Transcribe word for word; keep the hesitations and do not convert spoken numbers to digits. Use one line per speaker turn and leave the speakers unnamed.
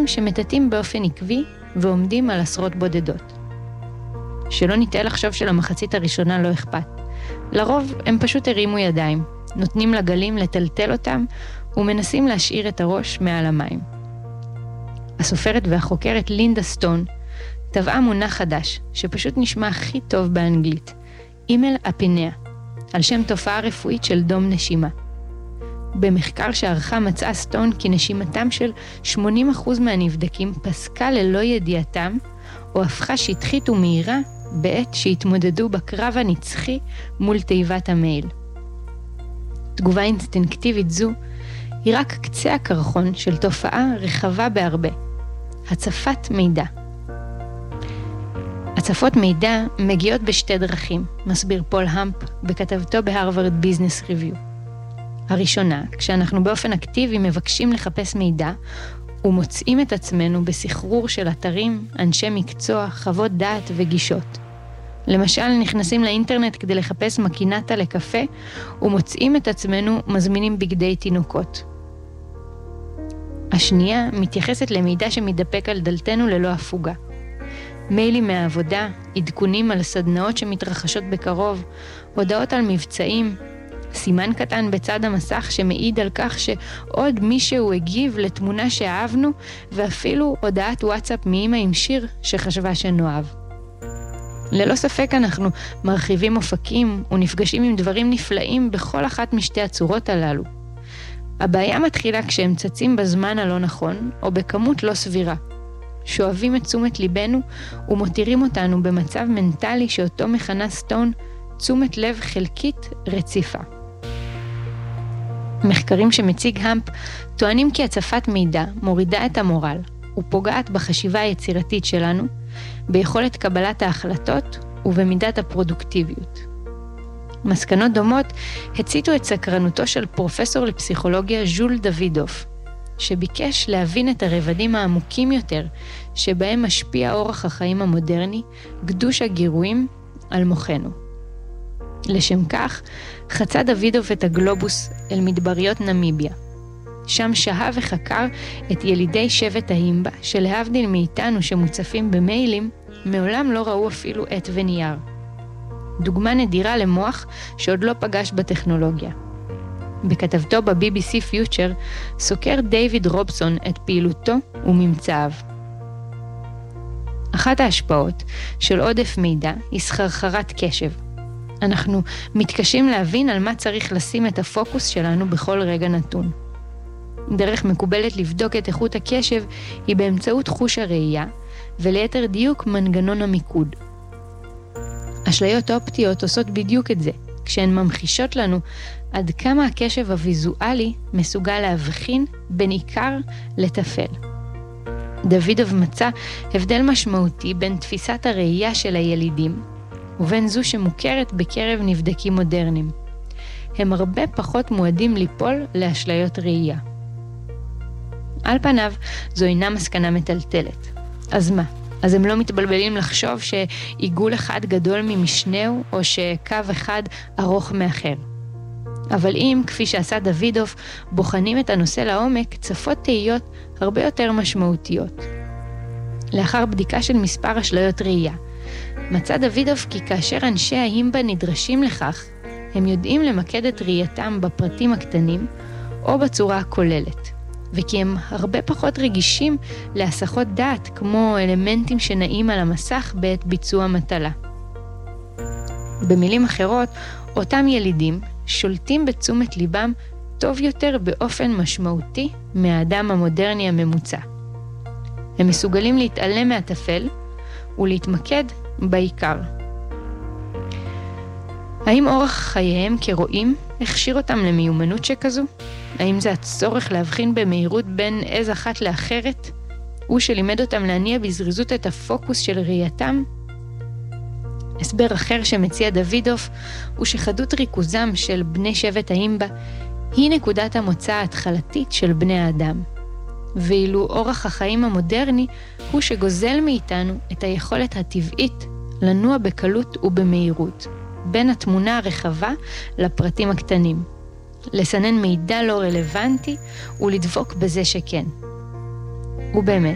מספרים שמטטים באופן עקבי ועומדים על עשרות בודדות. שלא ניתן לחשוב שלמחצית הראשונה לא אכפת. לרוב הם פשוט הרימו ידיים, נותנים לגלים לטלטל אותם ומנסים להשאיר את הראש מעל המים. הסופרת והחוקרת לינדה סטון טבעה מונח חדש שפשוט נשמע הכי טוב באנגלית, אימל אפיניה, על שם תופעה רפואית של דום נשימה. במחקר שערכה מצאה סטון כי נשימתם של שמונים אחוז מהנבדקים פסקה ללא ידיעתם או הפכה שטחית ומהירה בעת שהתמודדו בקרב הנצחי מול תיבת המייל. תגובה אינסטינקטיבית זו היא רק קצה הקרחון של תופעה רחבה בהרבה, הצפת מידע. הצפות מידע מגיעות בשתי דרכים, מסביר פול המפ בכתבתו בהרווארד ביזנס ריוויו. הראשונה, כשאנחנו באופן אקטיבי מבקשים לחפש מידע, ומוצאים את עצמנו בסחרור של אתרים, אנשי מקצוע, חוות דעת וגישות. למשל, נכנסים לאינטרנט כדי לחפש מקינטה לקפה, ומוצאים את עצמנו מזמינים בגדי תינוקות. השנייה מתייחסת למידע שמתדפק על דלתנו ללא הפוגה. מיילים מהעבודה, עדכונים על סדנאות שמתרחשות בקרוב, הודעות על מבצעים, סימן קטן בצד המסך שמעיד על כך שעוד מישהו הגיב לתמונה שאהבנו, ואפילו הודעת וואטסאפ מאמא עם שיר שחשבה שנאהב. ללא ספק אנחנו מרחיבים אופקים ונפגשים עם דברים נפלאים בכל אחת משתי הצורות הללו. הבעיה מתחילה כשהם צצים בזמן הלא נכון או בכמות לא סבירה. שואבים את תשומת ליבנו ומותירים אותנו במצב מנטלי שאותו מכנה סטון תשומת לב חלקית רציפה. מחקרים שמציג המפ טוענים כי הצפת מידע מורידה את המורל ופוגעת בחשיבה היצירתית שלנו, ביכולת קבלת ההחלטות ובמידת הפרודוקטיביות. מסקנות דומות הציתו את סקרנותו של פרופסור לפסיכולוגיה ז'ול דוידוף, שביקש להבין את הרבדים העמוקים יותר שבהם משפיע אורח החיים המודרני, גדוש הגירויים, על מוחנו. לשם כך, חצה דוידוף את הגלובוס אל מדבריות נמיביה. שם שהה וחקר את ילידי שבט ההימבה, שלהבדיל מאיתנו שמוצפים במיילים, מעולם לא ראו אפילו עת ונייר. דוגמה נדירה למוח שעוד לא פגש בטכנולוגיה. בכתבתו ב-בי בי סי Future סוקר דיוויד רובסון את פעילותו וממצאיו. אחת ההשפעות של עודף מידע היא סחרחרת קשב. אנחנו מתקשים להבין על מה צריך לשים את הפוקוס שלנו בכל רגע נתון. דרך מקובלת לבדוק את איכות הקשב היא באמצעות חוש הראייה, וליתר דיוק מנגנון המיקוד. אשליות אופטיות עושות בדיוק את זה, כשהן ממחישות לנו עד כמה הקשב הוויזואלי מסוגל להבחין בין עיקר לטפל. דוידוב מצא הבדל משמעותי בין תפיסת הראייה של הילידים, ובין זו שמוכרת בקרב נבדקים מודרניים. הם הרבה פחות מועדים ליפול לאשליות ראייה. על פניו, זו אינה מסקנה מטלטלת. אז מה? אז הם לא מתבלבלים לחשוב שעיגול אחד גדול ממשנהו, או שקו אחד ארוך מאחר. אבל אם, כפי שעשה דוידוף, בוחנים את הנושא לעומק, צפות תהיות הרבה יותר משמעותיות. לאחר בדיקה של מספר אשליות ראייה, מצא דוידוף כי כאשר אנשי ההימבה נדרשים לכך, הם יודעים למקד את ראייתם בפרטים הקטנים או בצורה הכוללת, וכי הם הרבה פחות רגישים להסחות דעת כמו אלמנטים שנעים על המסך בעת ביצוע מטלה. במילים אחרות, אותם ילידים שולטים בתשומת ליבם טוב יותר באופן משמעותי מהאדם המודרני הממוצע. הם מסוגלים להתעלם מהטפל ולהתמקד בעיקר. האם אורח חייהם כרואים הכשיר אותם למיומנות שכזו? האם זה הצורך להבחין במהירות בין עז אחת לאחרת? הוא שלימד אותם להניע בזריזות את הפוקוס של ראייתם? הסבר אחר שמציע דוידוף הוא שחדות ריכוזם של בני שבט ההימבה היא נקודת המוצא ההתחלתית של בני האדם. ואילו אורח החיים המודרני הוא שגוזל מאיתנו את היכולת הטבעית לנוע בקלות ובמהירות, בין התמונה הרחבה לפרטים הקטנים, לסנן מידע לא רלוונטי ולדבוק בזה שכן. ובאמת,